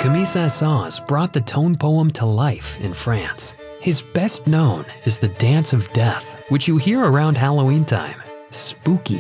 Camille Saint-Saëns brought the tone poem to life in France. His best known is the Dance of Death, which you hear around Halloween time. Spooky